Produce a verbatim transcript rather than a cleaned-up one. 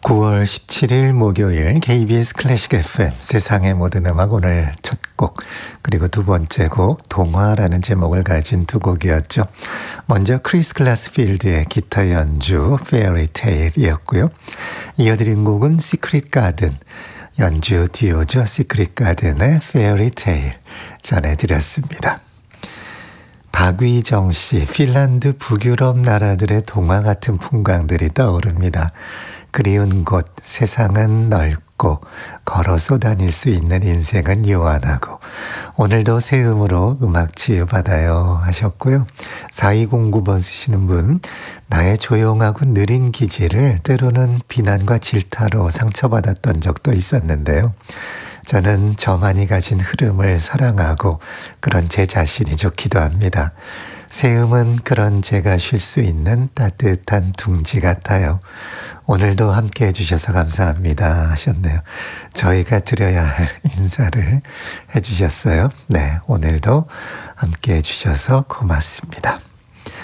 구월 십칠일 목요일 케이비에스 클래식 에프엠 세상의 모든 음악 오늘 첫 곡 그리고 두 번째 곡 동화라는 제목을 가진 두 곡이었죠. 먼저 크리스 글라스필드의 기타 연주 Fairy Tale이었고요. 이어드린 곡은 시크릿 가든 연주 듀오죠. 시크릿 가든의 Fairy Tale 전해드렸습니다. 박위정 씨, 핀란드 북유럽 나라들의 동화 같은 풍광들이 떠오릅니다. 그리운 곳, 세상은 넓고 걸어서 다닐 수 있는 인생은 요원하고 오늘도 새 음으로 음악 치유받아요 하셨고요. 사이공구 번 쓰시는 분, 나의 조용하고 느린 기질을 때로는 비난과 질타로 상처받았던 적도 있었는데요. 저는 저만이 가진 흐름을 사랑하고 그런 제 자신이 좋기도 합니다. 새 음은 그런 제가 쉴 수 있는 따뜻한 둥지 같아요. 오늘도 함께 해주셔서 감사합니다 하셨네요. 저희가 드려야 할 인사를 해주셨어요. 네, 오늘도 함께 해주셔서 고맙습니다.